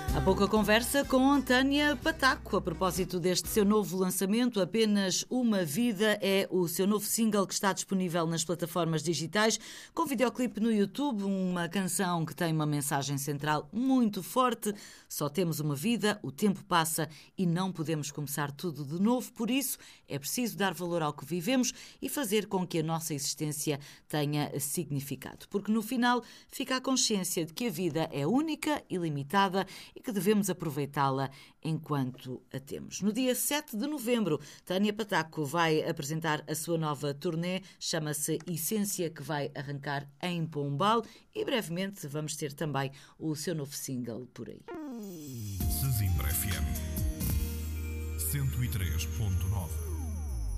Há pouco a conversa com Tânia Pataco a propósito deste seu novo lançamento, Apenas Uma Vida, é o seu novo single que está disponível nas plataformas digitais, com videoclipe no YouTube, uma canção que tem uma mensagem central muito forte. Só temos uma vida, o tempo passa e não podemos começar tudo de novo, por isso é preciso dar valor ao que vivemos e fazer com que a nossa existência tenha significado, porque no final fica a consciência de que a vida é única e limitada e que devemos aproveitá-la enquanto a temos. No dia 7 de novembro, Tânia Pataco vai apresentar a sua nova turnê, chama-se Essência, que vai arrancar em Pombal e brevemente vamos ter também o seu novo single por aí. Sesimbra FM 103.9